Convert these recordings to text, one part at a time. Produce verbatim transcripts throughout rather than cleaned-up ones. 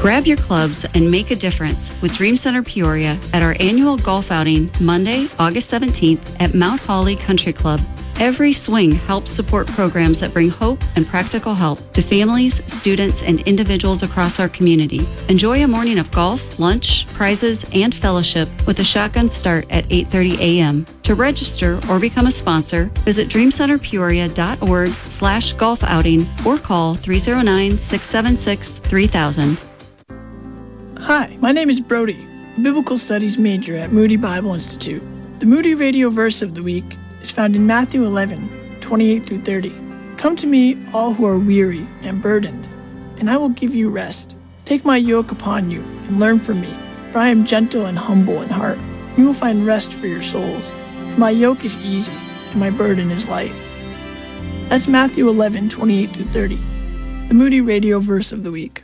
Grab your clubs and make a difference with Dream Center Peoria at our annual golf outing Monday, August seventeenth at Mount Holly Country Club. Every swing helps support programs that bring hope and practical help to families, students, and individuals across our community. Enjoy a morning of golf, lunch, prizes, and fellowship with a shotgun start at eight thirty a.m. To register or become a sponsor, visit dreamcenterpeoria.org slash golf outing or call three oh nine, six seven six, three thousand. Hi, my name is Brody, a Biblical Studies major at Moody Bible Institute. The Moody Radio Verse of the Week is found in Matthew eleven, twenty-eight through thirty. Come to me, all who are weary and burdened, and I will give you rest. Take my yoke upon you and learn from me, for I am gentle and humble in heart. You will find rest for your souls. For my yoke is easy and my burden is light. That's Matthew eleven, twenty-eight through thirty. The Moody Radio Verse of the Week.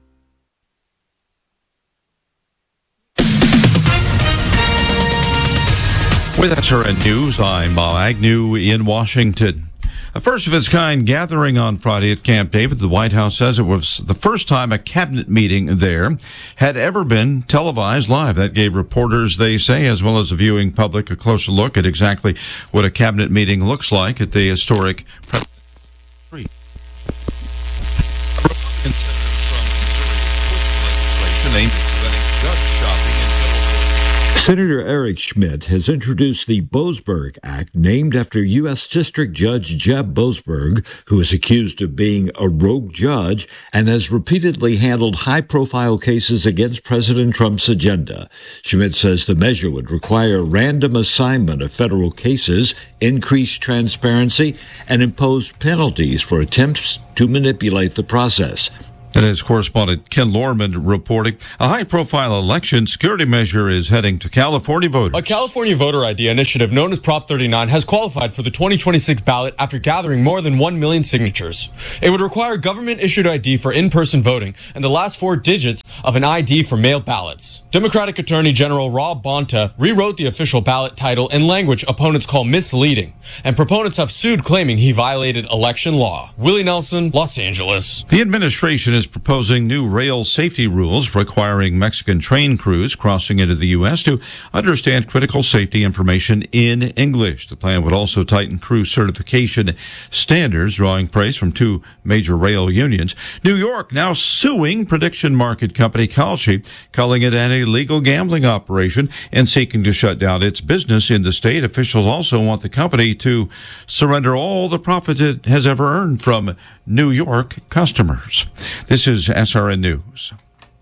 With S R N News, I'm Bob Agnew in Washington. A first-of-its-kind gathering on Friday at Camp David. The White House says it was the first time a cabinet meeting there had ever been televised live. That gave reporters, they say, as well as the viewing public, a closer look at exactly what a cabinet meeting looks like at the historic President Tree. A Republican senator from Missouri pushed legislation aimed at preventing judge shopping in Senator Eric Schmidt has introduced the Boasberg Act, named after U S District Judge Jeb Boasberg, who is accused of being a rogue judge and has repeatedly handled high-profile cases against President Trump's agenda. Schmidt says the measure would require random assignment of federal cases, increase transparency, and impose penalties for attempts to manipulate the process. And as correspondent Ken Lorman reporting, a high-profile election security measure is heading to California voters. A California voter I D initiative known as Prop thirty-nine has qualified for the twenty twenty-six ballot after gathering more than one million signatures. It would require government-issued I D for in-person voting and the last four digits of an I D for mail ballots. Democratic Attorney General Rob Bonta rewrote the official ballot title in language opponents call misleading, and proponents have sued claiming he violated election law. Willie Nelson, Los Angeles. The administration is proposing new rail safety rules requiring Mexican train crews crossing into the U S to understand critical safety information in English. The plan would also tighten crew certification standards, drawing praise from two major rail unions. New York now suing prediction market company Kalshi, calling it an illegal gambling operation and seeking to shut down its business in the state. Officials also want the company to surrender all the profit it has ever earned from New York customers. This is S R N News.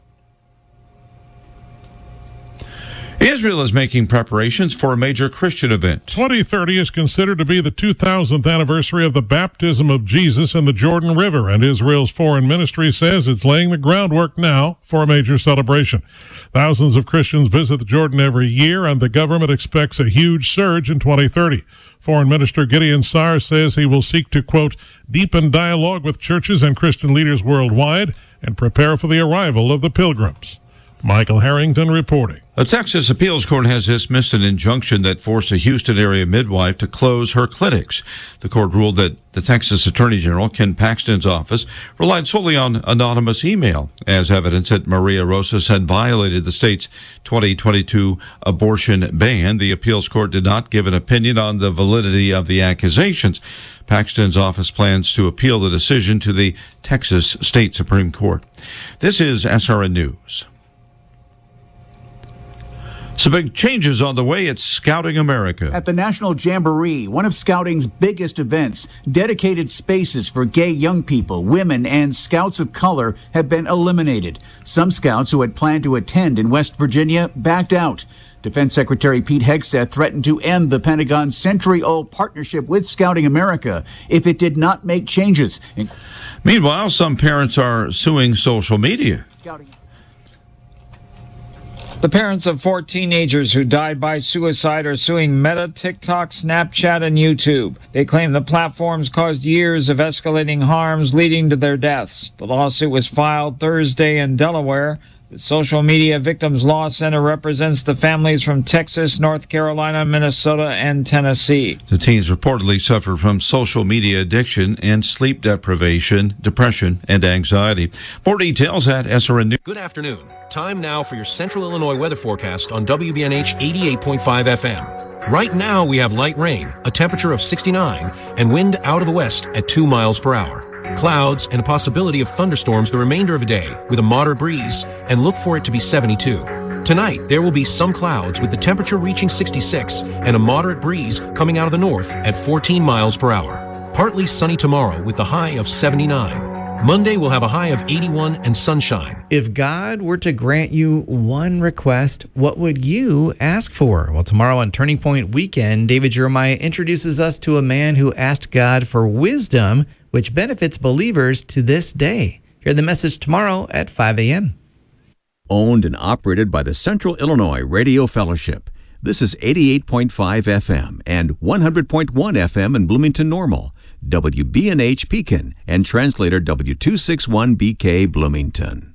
Israel is making preparations for a major Christian event. twenty thirty is considered to be the two thousandth anniversary of the baptism of Jesus in the Jordan River, and Israel's foreign ministry says it's laying the groundwork now for a major celebration. Thousands of Christians visit the Jordan every year, and the government expects a huge surge in twenty thirty. Foreign Minister Gideon Sa'ar says he will seek to, quote, deepen dialogue with churches and Christian leaders worldwide and prepare for the arrival of the pilgrims. Michael Harrington reporting. A Texas appeals court has dismissed an injunction that forced a Houston area midwife to close her clinics. The court ruled that the Texas Attorney General, Ken Paxton's office, relied solely on anonymous email as evidence that Maria Rosas had violated the state's twenty twenty-two abortion ban. The appeals court did not give an opinion on the validity of the accusations. Paxton's office plans to appeal the decision to the Texas State Supreme Court. This is S R N News. Some big changes on the way at Scouting America. At the National Jamboree, one of Scouting's biggest events, dedicated spaces for gay young people, women, and scouts of color have been eliminated. Some scouts who had planned to attend in West Virginia backed out. Defense Secretary Pete Hegseth threatened to end the Pentagon's century-old partnership with Scouting America if it did not make changes. Meanwhile, some parents are suing social media. Scouting. The parents of four teenagers who died by suicide are suing Meta, TikTok, Snapchat, and YouTube. They claim the platforms caused years of escalating harms leading to their deaths. The lawsuit was filed Thursday in Delaware. The Social Media Victims Law Center represents the families from Texas, North Carolina, Minnesota, and Tennessee. The teens reportedly suffer from social media addiction and sleep deprivation, depression, and anxiety. More details at S R N News. Good afternoon. Time now for your Central Illinois weather forecast on W B N H eighty-eight point five F M. Right now we have light rain, a temperature of sixty-nine, and wind out of the west at two miles per hour. Clouds and a possibility of thunderstorms the remainder of the day with a moderate breeze, and look for it to be seventy-two. Tonight, there will be some clouds with the temperature reaching sixty-six and a moderate breeze coming out of the north at fourteen miles per hour. Partly sunny tomorrow with the high of seventy-nine. Monday will have a high of eighty-one and sunshine. If God were to grant you one request, what would you ask for? Well, tomorrow on Turning Point Weekend, David Jeremiah introduces us to a man who asked God for wisdom, which benefits believers to this day. Hear the message tomorrow at five a.m. Owned and operated by the Central Illinois Radio Fellowship. This is eighty-eight point five F M and one hundred point one F M in Bloomington Normal, W B N H Pekin, and translator W two sixty-one B K Bloomington.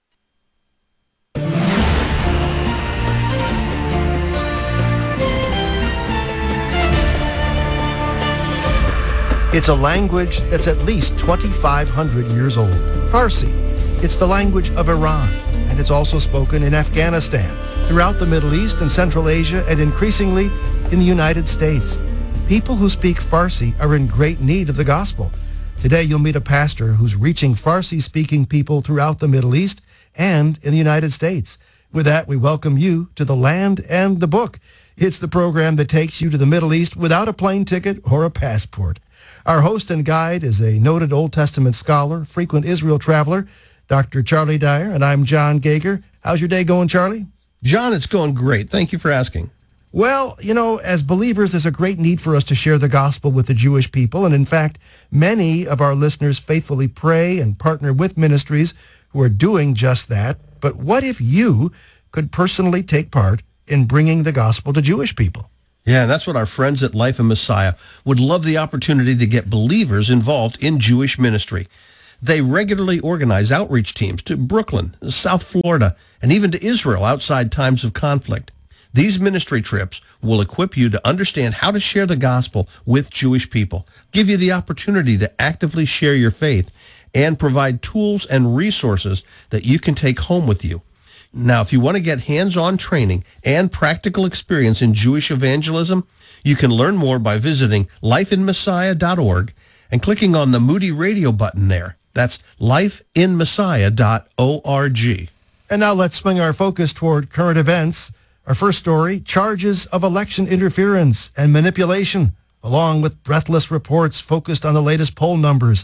It's a language that's at least twenty-five hundred years old. Farsi. It's the language of Iran, and it's also spoken in Afghanistan, throughout the Middle East and Central Asia, and increasingly in the United States. People who speak Farsi are in great need of the gospel. Today you'll meet a pastor who's reaching Farsi-speaking people throughout the Middle East and in the United States. With that, we welcome you to The Land and the Book. It's the program that takes you to the Middle East without a plane ticket or a passport. Our host and guide is a noted Old Testament scholar, frequent Israel traveler, Doctor Charlie Dyer, and I'm John Gager. How's your day going, Charlie? John, it's going great. Thank you for asking. Well, you know, as believers, there's a great need for us to share the gospel with the Jewish people. And in fact, many of our listeners faithfully pray and partner with ministries who are doing just that. But what if you could personally take part in bringing the gospel to Jewish people? Yeah, that's what our friends at Life in Messiah would love, the opportunity to get believers involved in Jewish ministry. They regularly organize outreach teams to Brooklyn, South Florida, and even to Israel outside times of conflict. These ministry trips will equip you to understand how to share the gospel with Jewish people, give you the opportunity to actively share your faith, and provide tools and resources that you can take home with you. Now, if you want to get hands-on training and practical experience in Jewish evangelism, you can learn more by visiting life in messiah dot org and clicking on the Moody Radio button there. That's life in messiah dot org. And now let's swing our focus toward current events. Our first story, charges of election interference and manipulation, along with breathless reports focused on the latest poll numbers.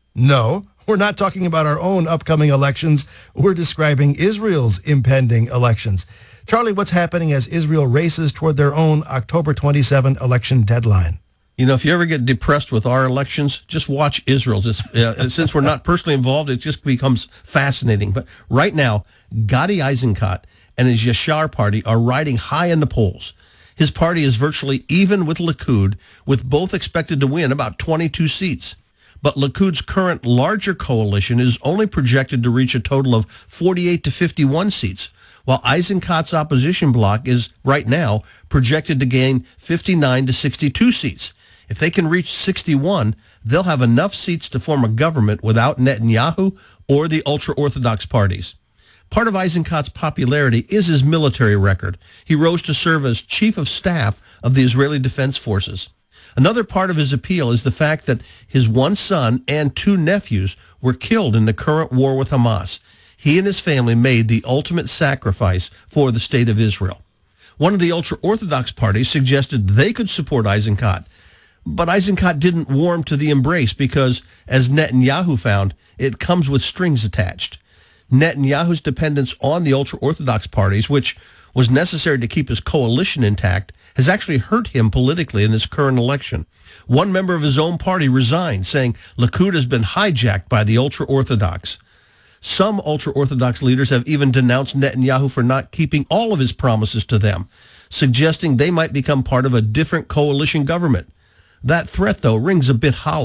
No, we're not talking about our own upcoming elections. We're describing Israel's impending elections. Charlie, what's happening as Israel races toward their own October twenty-seventh election deadline? You know, if you ever get depressed with our elections, just watch Israel's. It's, uh, since we're not personally involved, it just becomes fascinating. But right now, Gadi Eisenkot and his Yashar party are riding high in the polls. His party is virtually even with Likud, with both expected to win about twenty-two seats. But Likud's current larger coalition is only projected to reach a total of forty-eight to fifty-one seats, while Eisenkot's opposition bloc is, right now, projected to gain fifty-nine to sixty-two seats. If they can reach sixty-one, they'll have enough seats to form a government without Netanyahu or the ultra-Orthodox parties. Part of Eisenkot's popularity is his military record. He rose to serve as chief of staff of the Israeli Defense Forces. Another part of his appeal is the fact that his one son and two nephews were killed in the current war with Hamas. He and his family made the ultimate sacrifice for the state of Israel. One of the ultra-Orthodox parties suggested they could support Eisenkot, but Eisenkot didn't warm to the embrace because, as Netanyahu found, it comes with strings attached. Netanyahu's dependence on the ultra-Orthodox parties, which was necessary to keep his coalition intact, has actually hurt him politically in this current election. One member of his own party resigned, saying Likud has been hijacked by the ultra-Orthodox. Some ultra-Orthodox leaders have even denounced Netanyahu for not keeping all of his promises to them, suggesting they might become part of a different coalition government. That threat, though, rings a bit hollow.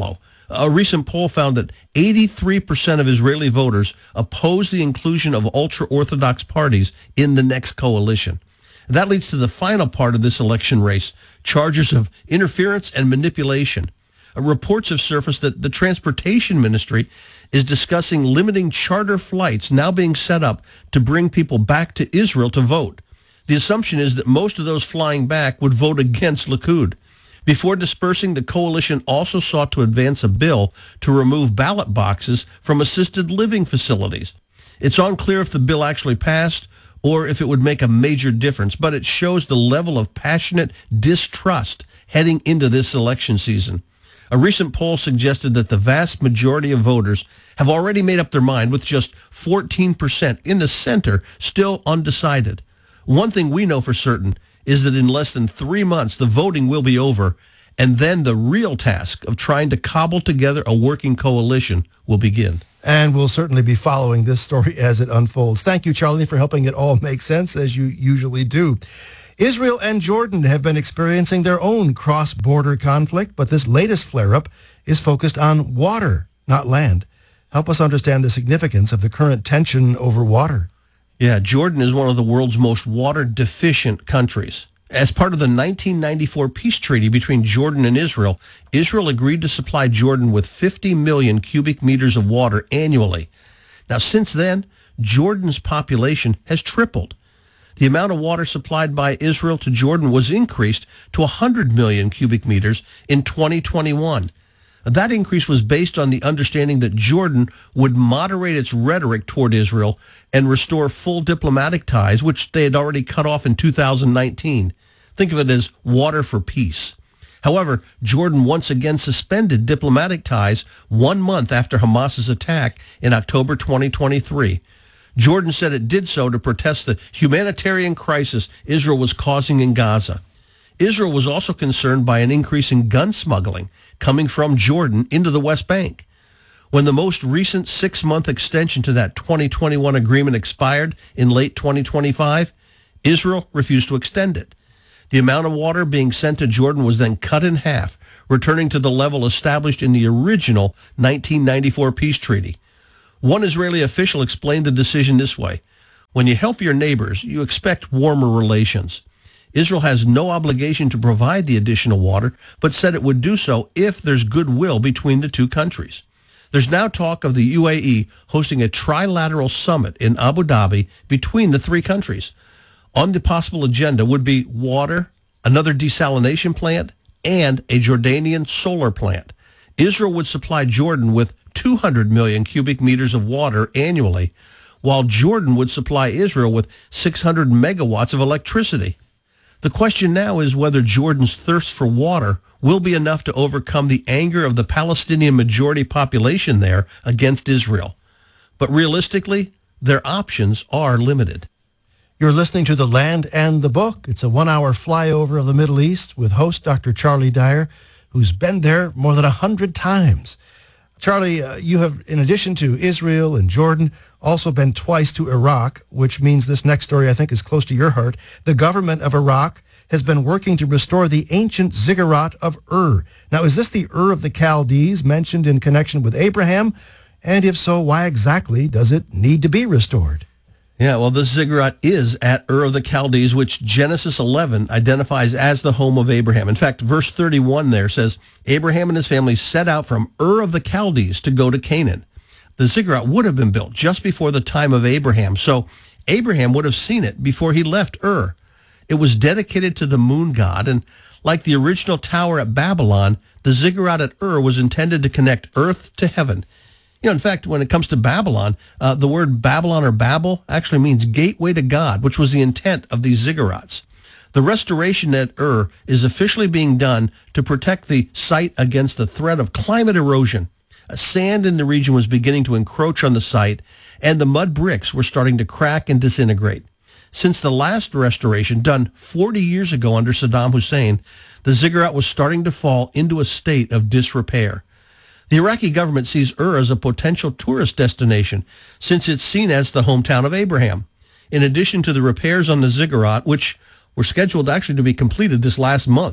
A recent poll found that eighty-three percent of Israeli voters oppose the inclusion of ultra-Orthodox parties in the next coalition. That leads to the final part of this election race, charges of interference and manipulation. Uh, reports have surfaced that the Transportation Ministry is discussing limiting charter flights now being set up to bring people back to Israel to vote. The assumption is that most of those flying back would vote against Likud. Before dispersing, the coalition also sought to advance a bill to remove ballot boxes from assisted living facilities. It's unclear if the bill actually passed or if it would make a major difference, but it shows the level of passionate distrust heading into this election season. A recent poll suggested that the vast majority of voters have already made up their mind, with just fourteen percent in the center still undecided. One thing we know for certain is that in less than three months, the voting will be over, and then the real task of trying to cobble together a working coalition will begin. And we'll certainly be following this story as it unfolds. Thank you, Charlie, for helping it all make sense, as you usually do. Israel and Jordan have been experiencing their own cross-border conflict, but this latest flare-up is focused on water, not land. Help us understand the significance of the current tension over water. Yeah, Jordan is one of the world's most water-deficient countries. As part of the nineteen ninety-four peace treaty between Jordan and Israel, Israel agreed to supply Jordan with fifty million cubic meters of water annually. Now, since then, Jordan's population has tripled. The amount of water supplied by Israel to Jordan was increased to one hundred million cubic meters in twenty twenty-one. That increase was based on the understanding that Jordan would moderate its rhetoric toward Israel and restore full diplomatic ties, which they had already cut off in two thousand nineteen. Think of it as water for peace. However, Jordan once again suspended diplomatic ties one month after Hamas's attack in October twenty twenty-three. Jordan said it did so to protest the humanitarian crisis Israel was causing in Gaza. Israel was also concerned by an increase in gun smuggling coming from Jordan into the West Bank. When the most recent six-month extension to that twenty twenty-one agreement expired in late twenty twenty-five, Israel refused to extend it. The amount of water being sent to Jordan was then cut in half, returning to the level established in the original nineteen ninety-four peace treaty. One Israeli official explained the decision this way: when you help your neighbors, you expect warmer relations. Israel has no obligation to provide the additional water, but said it would do so if there's goodwill between the two countries. There's now talk of the U A E hosting a trilateral summit in Abu Dhabi between the three countries. On the possible agenda would be water, another desalination plant, and a Jordanian solar plant. Israel would supply Jordan with two hundred million cubic meters of water annually, while Jordan would supply Israel with six hundred megawatts of electricity. The question now is whether Jordan's thirst for water will be enough to overcome the anger of the Palestinian majority population there against Israel. But realistically, their options are limited. You're listening to The Land and the Book. It's a one-hour flyover of the Middle East with host Doctor Charlie Dyer, who's been there more than a hundred times. Charlie, uh, you have, in addition to Israel and Jordan, also been twice to Iraq, which means this next story I think is close to your heart. The government of Iraq has been working to restore the ancient ziggurat of Ur. Now, is this the Ur of the Chaldees mentioned in connection with Abraham? And if so, why exactly does it need to be restored? Yeah, well, this ziggurat is at Ur of the Chaldees, which Genesis eleven identifies as the home of Abraham. In fact, verse thirty-one there says, Abraham and his family set out from Ur of the Chaldees to go to Canaan. The ziggurat would have been built just before the time of Abraham, so Abraham would have seen it before he left Ur. It was dedicated to the moon god, and like the original tower at Babylon, the ziggurat at Ur was intended to connect earth to heaven. You know, in fact, when it comes to Babylon, uh, the word Babylon or Babel actually means gateway to God, which was the intent of these ziggurats. The restoration at Ur is officially being done to protect the site against the threat of climate erosion. Uh, sand in the region was beginning to encroach on the site, and the mud bricks were starting to crack and disintegrate. Since the last restoration, done forty years ago under Saddam Hussein, the ziggurat was starting to fall into a state of disrepair. The Iraqi government sees Ur as a potential tourist destination, since it's seen as the hometown of Abraham. In addition to the repairs on the ziggurat, which were scheduled actually to be completed this last month,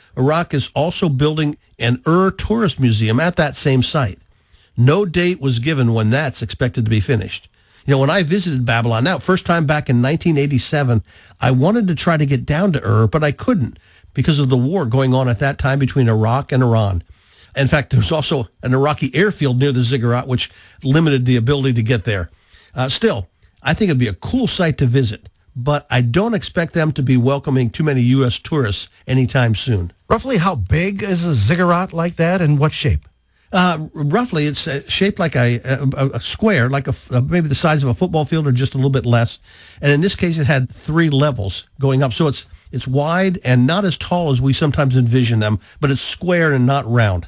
Iraq is also building an Ur Tourist Museum at that same site. No date was given when that's expected to be finished. You know, when I visited Babylon, now, first time back in nineteen eighty-seven, I wanted to try to get down to Ur, but I couldn't because of the war going on at that time between Iraq and Iran. In fact, there was also an Iraqi airfield near the ziggurat, which limited the ability to get there. Uh, still, I think it'd be a cool site to visit, but I don't expect them to be welcoming too many U S tourists anytime soon. Roughly how big is a ziggurat like that, and what shape? Uh, roughly, it's uh, shaped like a, a, a square, like a, uh, maybe the size of a football field or just a little bit less. And in this case, it had three levels going up. So it's it's wide and not as tall as we sometimes envision them, but it's square and not round.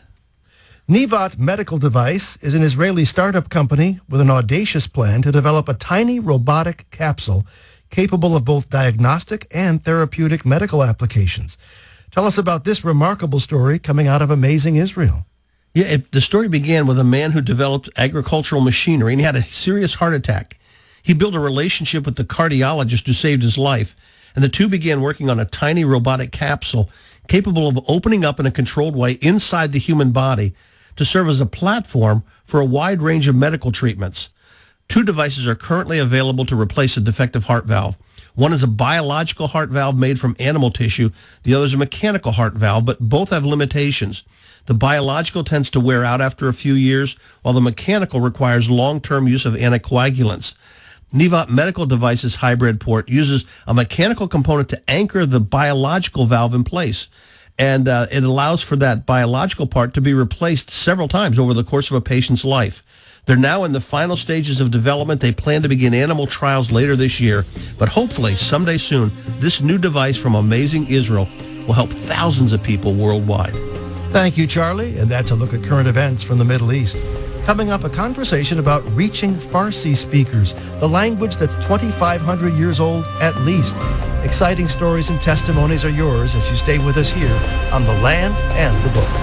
Nevat Medical Device is an Israeli startup company with an audacious plan to develop a tiny robotic capsule capable of both diagnostic and therapeutic medical applications. Tell us about this remarkable story coming out of amazing Israel. Yeah, it, the story began with a man who developed agricultural machinery, and he had a serious heart attack. He built a relationship with the cardiologist who saved his life, and the two began working on a tiny robotic capsule capable of opening up in a controlled way inside the human body to serve as a platform for a wide range of medical treatments. Two devices are currently available to replace a defective heart valve. One is a biological heart valve made from animal tissue. The other is a mechanical heart valve, but both have limitations. The biological tends to wear out after a few years, while the mechanical requires long-term use of anticoagulants. Nevat Medical Devices hybrid port uses a mechanical component to anchor the biological valve in place, and uh, it allows for that biological part to be replaced several times over the course of a patient's life. They're now in the final stages of development. They plan to begin animal trials later this year, but hopefully someday soon, this new device from Amazing Israel will help thousands of people worldwide. Thank you, Charlie. And that's a look at current events from the Middle East. Coming up, a conversation about reaching Farsi speakers, the language that's twenty-five hundred years old at least. Exciting stories and testimonies are yours as you stay with us here on The Land and the Book.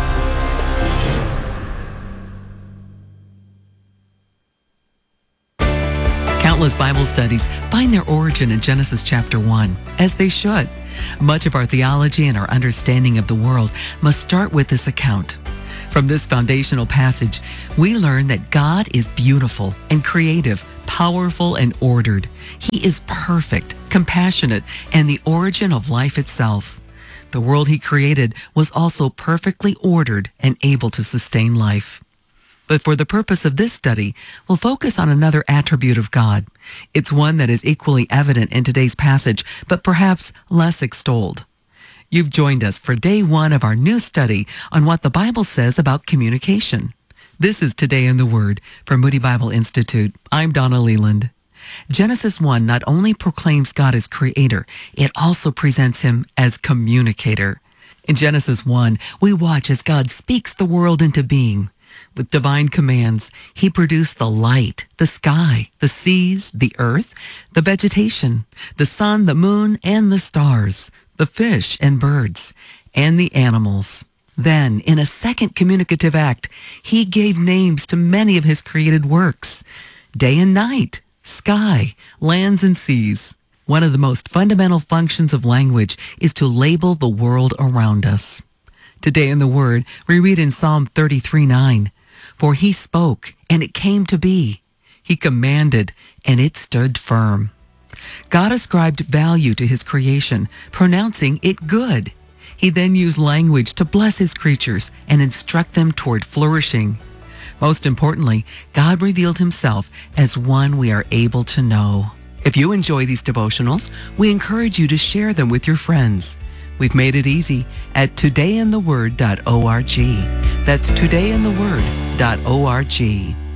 Countless Bible studies find their origin in Genesis chapter one, as they should. Much of our theology and our understanding of the world must start with this account. From this foundational passage, we learn that God is beautiful and creative, powerful and ordered. He is perfect, compassionate, and the origin of life itself. The world he created was also perfectly ordered and able to sustain life. But for the purpose of this study, we'll focus on another attribute of God. It's one that is equally evident in today's passage, but perhaps less extolled. You've joined us for day one of our new study on what the Bible says about communication. This is Today in the Word from Moody Bible Institute. I'm Donna Leland. Genesis one not only proclaims God as creator, it also presents him as communicator. In Genesis one, we watch as God speaks the world into being. With divine commands, he produced the light, the sky, the seas, the earth, the vegetation, the sun, the moon, and the stars, the fish and birds, and the animals. Then, in a second communicative act, he gave names to many of his created works: day and night, sky, lands and seas. One of the most fundamental functions of language is to label the world around us. Today in the Word, we read in Psalm thirty-three nine, "For he spoke, and it came to be. He commanded, and it stood firm." God ascribed value to his creation, pronouncing it good. He then used language to bless his creatures and instruct them toward flourishing. Most importantly, God revealed himself as one we are able to know. If you enjoy these devotionals, we encourage you to share them with your friends. We've made it easy at today in the word dot org. That's today in the word dot org.